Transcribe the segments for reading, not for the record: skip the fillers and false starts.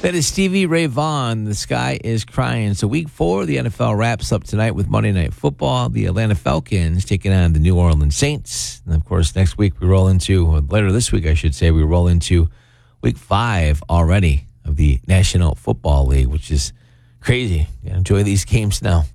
That is Stevie Ray Vaughan. The Sky is Crying. So week 4 of the NFL wraps up tonight with Monday Night Football. The Atlanta Falcons taking on the New Orleans Saints. And, of course, next week we roll into, or later this week, I should say, we roll into week 5 already of the National Football League, which is crazy. Enjoy these games now.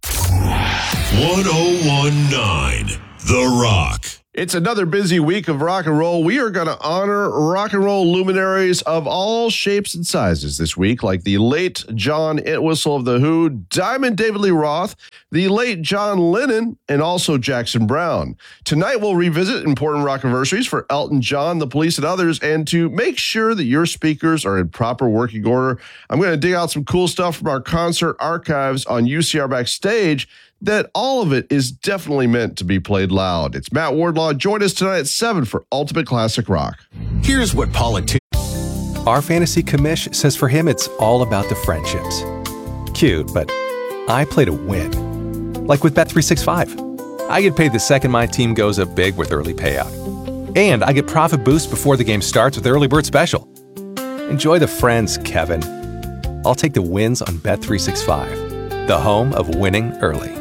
1019 The Rock. It's another busy week of rock and roll. We are going to honor rock and roll luminaries of all shapes and sizes this week, like the late John Entwistle of The Who, Diamond David Lee Roth, the late John Lennon, and also Jackson Browne. Tonight, we'll revisit important rock anniversaries for Elton John, The Police, and others. And to make sure that your speakers are in proper working order, I'm going to dig out some cool stuff from our concert archives on UCR Backstage that all of it is definitely meant to be played loud. It's Matt Wardlaw. Join us tonight at 7 for Ultimate Classic Rock. Here's what politics. Our fantasy commish says for him it's all about the friendships. Cute, but I play to win. Like with Bet365. I get paid the second my team goes up big with early payout. And I get profit boost before the game starts with Early Bird Special. Enjoy the friends, Kevin. I'll take the wins on Bet365, the home of winning early.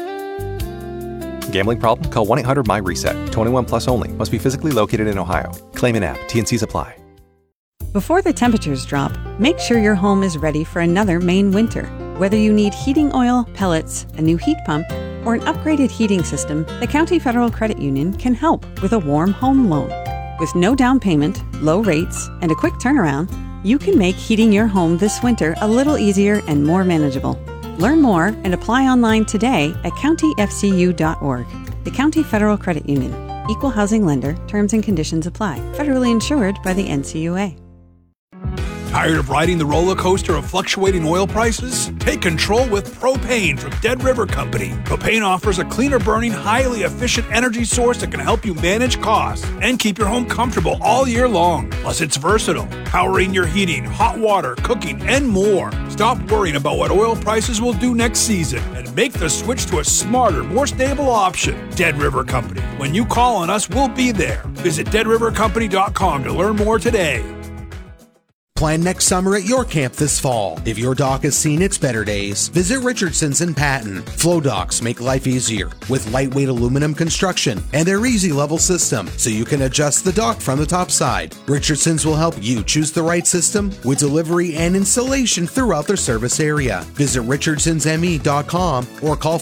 Gambling problem? Call 1-800-MY-RESET. 21 plus only. Must be physically located in Ohio. Claim in app. T&Cs apply. Before the temperatures drop, make sure your home is ready for another Maine winter. Whether you need heating oil, pellets, a new heat pump, or an upgraded heating system, the County Federal Credit Union can help with a warm home loan. With no down payment, low rates, and a quick turnaround, you can make heating your home this winter a little easier and more manageable. Learn more and apply online today at countyfcu.org. The County Federal Credit Union. Equal housing lender. Terms and conditions apply. Federally insured by the NCUA. Tired of riding the roller coaster of fluctuating oil prices? Take control with propane from Dead River Company. Propane offers a cleaner burning, highly efficient energy source that can help you manage costs and keep your home comfortable all year long. Plus, it's versatile, powering your heating, hot water, cooking, and more. Stop worrying about what oil prices will do next season and make the switch to a smarter, more stable option. Dead River Company. When you call on us, we'll be there. Visit deadrivercompany.com to learn more today. Plan next summer at your camp this fall. If your dock has seen its better days, visit Richardson's in Patton. Flow docks make life easier with lightweight aluminum construction and their easy level system, so you can adjust the dock from the top side. Richardson's will help you choose the right system with delivery and installation throughout their service area. Visit richardsonsme.com or call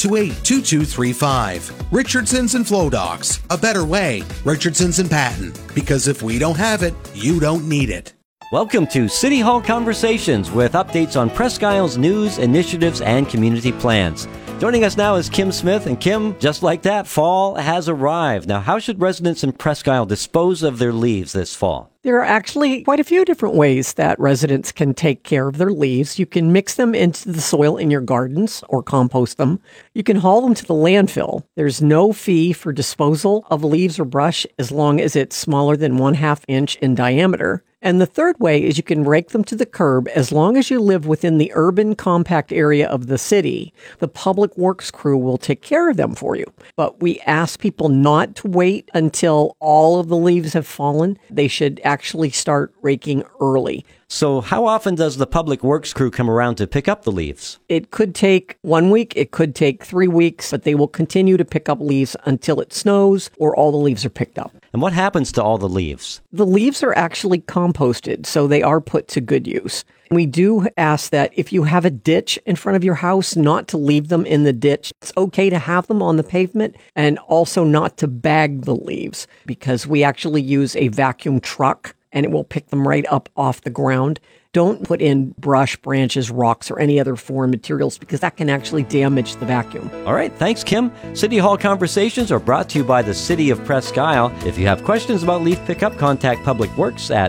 528-2235. Richardson's and Flow Docks, a better way. Richardson's in Patton, because if we don't have it, you don't need it. Welcome to City Hall Conversations with updates on Presque Isle's news, initiatives, and community plans. Joining us now is Kim Smith. And Kim, just like that, fall has arrived. Now, how should residents in Presque Isle dispose of their leaves this fall? There are actually quite a few different ways that residents can take care of their leaves. You can mix them into the soil in your gardens or compost them. You can haul them to the landfill. There's no fee for disposal of leaves or brush as long as it's smaller than 1/2 inch in diameter. And the third way is you can rake them to the curb as long as you live within the urban compact area of the city. The public works crew will take care of them for you. But we ask people not to wait until all of the leaves have fallen. They should actually start raking early. So how often does the public works crew come around to pick up the leaves? It could take 1 week, it could take 3 weeks, but they will continue to pick up leaves until it snows or all the leaves are picked up. And what happens to all the leaves? The leaves are actually composted, so they are put to good use. We do ask that if you have a ditch in front of your house, not to leave them in the ditch. It's okay to have them on the pavement and also not to bag the leaves because we actually use a vacuum truck and it will pick them right up off the ground. Don't put in brush, branches, rocks, or any other foreign materials because that can actually damage the vacuum. All right, thanks, Kim. City Hall Conversations are brought to you by the City of Presque Isle. If you have questions about leaf pickup, contact Public Works at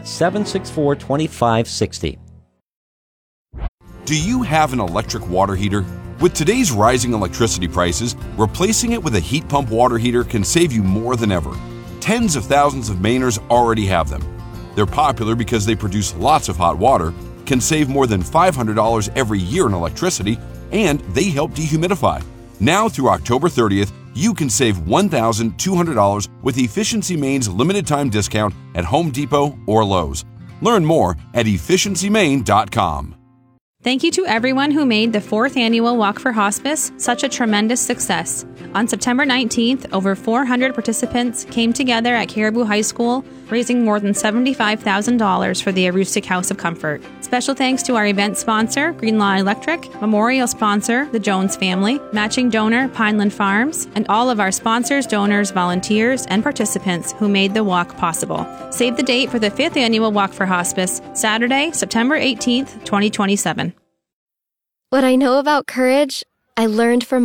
764-2560. Do you have an electric water heater? With today's rising electricity prices, replacing it with a heat pump water heater can save you more than ever. Tens of thousands of Mainers already have them. They're popular because they produce lots of hot water, can save more than $500 every year in electricity, and they help dehumidify. Now through October 30th, you can save $1,200 with Efficiency Maine's limited time discount at Home Depot or Lowe's. Learn more at efficiencymaine.com. Thank you to everyone who made the 4th Annual Walk for Hospice such a tremendous success. On September 19th, over 400 participants came together at Caribou High School, raising more than $75,000 for the Aroostook House of Comfort. Special thanks to our event sponsor, Greenlaw Electric, memorial sponsor, the Jones family, matching donor, Pineland Farms, and all of our sponsors, donors, volunteers, and participants who made the walk possible. Save the date for the 5th Annual Walk for Hospice, Saturday, September 18th, 2027. What I know about courage, I learned from